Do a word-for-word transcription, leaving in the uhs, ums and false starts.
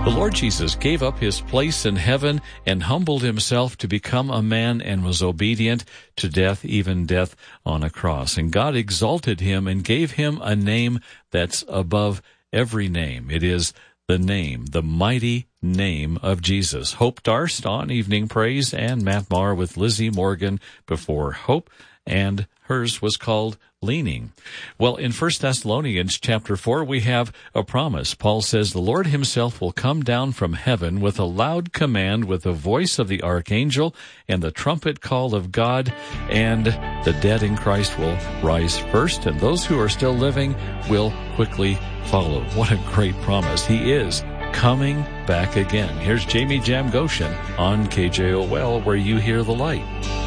The Lord Jesus gave up his place in heaven and humbled himself to become a man and was obedient to death, even death on a cross. And God exalted him and gave him a name that's above every name. It is the name, the mighty name of Jesus. Hope Darst on Evening Praise and Matt Maher with Lizzie Morgan before Hope, and hers was called Leaning. Well, in First Thessalonians chapter four, we have a promise. Paul says, the Lord himself will come down from heaven with a loud command, with the voice of the archangel and the trumpet call of God, and the dead in Christ will rise first, and those who are still living will quickly follow. What a great promise. He is coming back again. Here's Jamie Jam Goshen on K J O L, where you hear the light.